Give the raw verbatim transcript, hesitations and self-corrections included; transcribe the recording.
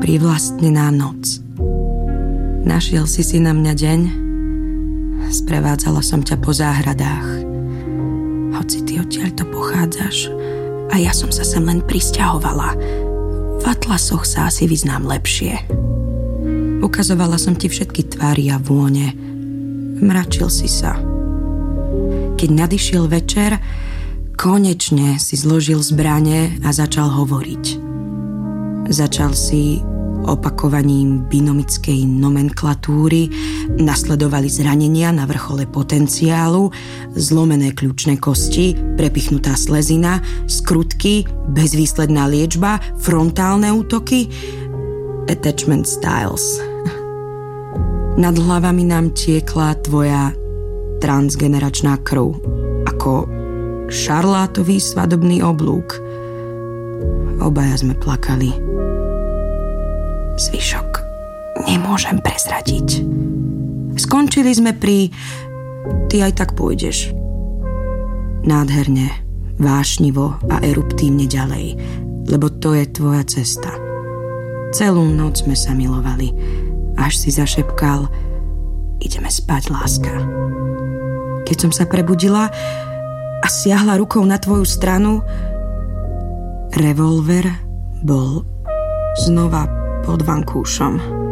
privlastnená noc. Našiel si si na mňa deň, sprevádzala som ťa po záhradách. Hoci ty odtiaľto pochádzaš a ja som sa sem len prisťahovala. V atlasoch sa asi vyznám lepšie. Ukazovala som ti všetky tvári a vône. Mračil si sa. Keď nadišiel večer, konečne si zložil zbrane a začal hovoriť. Začal si opakovaním binomickej nomenklatúry, nasledovali zranenia na vrchole potenciálu, zlomené kľúčne kosti, prepichnutá slezina, skrutky, bezvýsledná liečba, frontálne útoky, attachment styles. Nad hlavami nám tiekla tvoja transgeneračná krv, ako šarlátový svadobný oblúk. Obaja sme plakali. Zvyšok nemôžem prezradiť. Skončili sme pri ty aj tak pôjdeš. Nádherne, vášnivo a eruptívne ďalej, lebo to je tvoja cesta. Celú noc sme sa milovali, až si zašepkal: ideme spať, láska. Keď som sa prebudila a siahla rukou na tvoju stranu, revolver bol znova pod vankúšom.